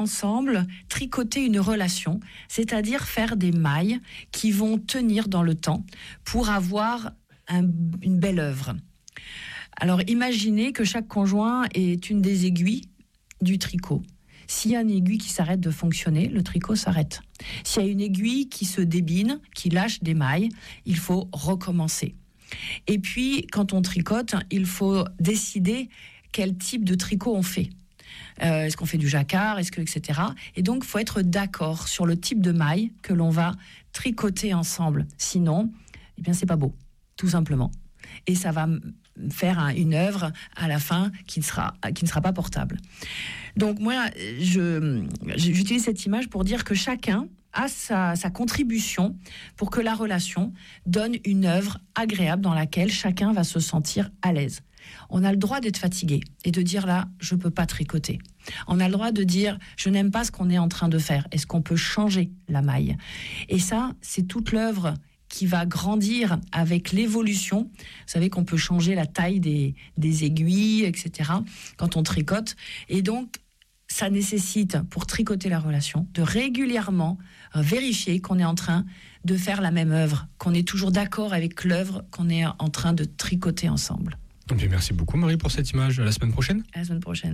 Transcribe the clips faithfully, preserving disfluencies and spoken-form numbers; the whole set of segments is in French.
ensemble, tricoter une relation, c'est-à-dire faire des mailles qui vont tenir dans le temps pour avoir un, une belle œuvre. Alors imaginez que chaque conjoint est une des aiguilles du tricot. S'il y a une aiguille qui s'arrête de fonctionner, le tricot s'arrête. S'il y a une aiguille qui se débine, qui lâche des mailles, il faut recommencer. Et puis, quand on tricote, il faut décider quel type de tricot on fait. Euh, est-ce qu'on fait du jacquard, est-ce que, et cetera. Et donc, il faut être d'accord sur le type de maille que l'on va tricoter ensemble. Sinon, eh bien, c'est pas beau, tout simplement. Et ça va faire un, une œuvre à la fin qui ne sera, qui ne sera pas portable. Donc moi, je, j'utilise cette image pour dire que chacun a sa, sa contribution pour que la relation donne une œuvre agréable dans laquelle chacun va se sentir à l'aise. On a le droit d'être fatigué et de dire là, je peux pas tricoter. On a le droit de dire, je n'aime pas ce qu'on est en train de faire. Est-ce qu'on peut changer la maille ? Et ça, c'est toute l'œuvre qui va grandir avec l'évolution. Vous savez qu'on peut changer la taille des, des aiguilles, et cetera, quand on tricote. Et donc, ça nécessite, pour tricoter la relation, de régulièrement vérifier qu'on est en train de faire la même œuvre, qu'on est toujours d'accord avec l'œuvre qu'on est en train de tricoter ensemble. Bien, merci beaucoup Marie pour cette image. À la semaine prochaine. À la semaine prochaine.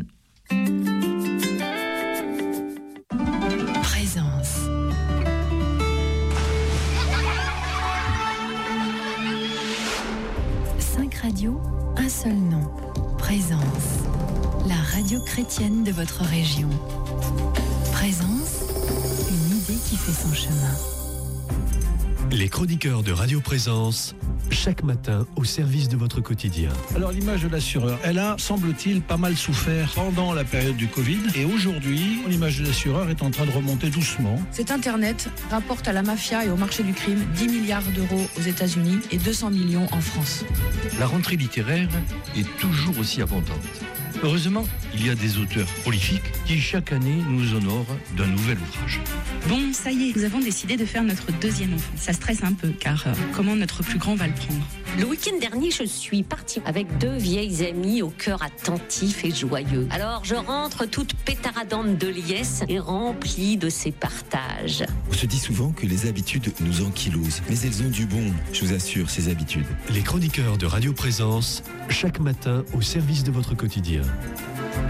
Présence. Cinq radios, un seul nom. Présence. La radio chrétienne de votre région. Présence, une idée qui fait son chemin. Les chroniqueurs de Radio Présence, chaque matin au service de votre quotidien. Alors l'image de l'assureur, elle a, semble-t-il, pas mal souffert pendant la période du Covid. Et aujourd'hui, l'image de l'assureur est en train de remonter doucement. Cet Internet rapporte à la mafia et au marché du crime dix milliards d'euros aux États-Unis et deux cents millions en France. La rentrée littéraire est toujours aussi abondante. Heureusement, il y a des auteurs prolifiques qui chaque année nous honorent d'un nouvel ouvrage. Bon, ça y est, nous avons décidé de faire notre deuxième enfant. Ça stresse un peu, car euh, comment notre plus grand va le prendre ? Le week-end dernier, je suis partie avec deux vieilles amies au cœur attentif et joyeux. Alors, je rentre toute pétaradante de liesse et remplie de ces partages. On se dit souvent que les habitudes nous ankylosent, mais elles ont du bon, je vous assure, ces habitudes. Les chroniqueurs de Radio Présence, chaque matin au service de votre quotidien.